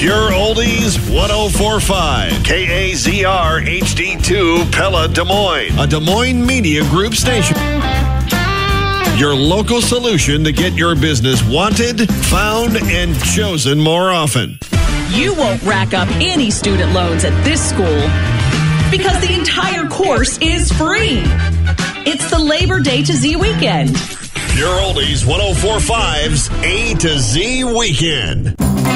Pure Oldies 1045. KAZR HD2 Pella Des Moines. A Des Moines Media Group station. Your local solution to get your business wanted, found, and chosen more often. You won't rack up any student loans at this school because the entire course is free. It's the Labor Day to Z weekend. Pure Oldies 1045's A to Z weekend.